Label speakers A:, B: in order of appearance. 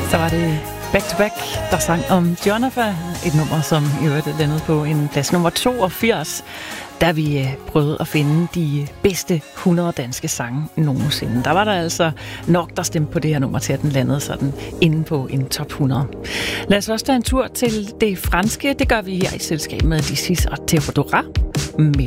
A: Så var det Back to Back, der sang om Jonathan, et nummer, som i øvrigt landede på en plads nummer 82, da vi prøvede at finde de bedste 100 danske sange nogensinde. Der var der altså nok, der stemte på det her nummer til, at den landede sådan inde på en top 100. Lad os også tage en tur til det franske. Det gør vi her i selskab med Disis og Théodora med